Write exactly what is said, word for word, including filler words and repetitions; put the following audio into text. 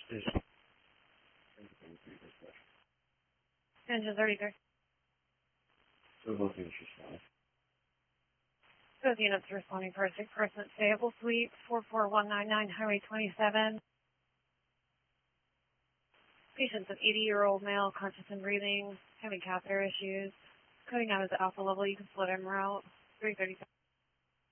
Engine thirty-three. So both issues fine. Those units responding for a six-person stable suite, four four one nine nine Highway twenty-seven. Patient's an eighty-year-old male, conscious and breathing, having catheter issues. Coding out as the alpha level, you can split him route. three thirty-seven.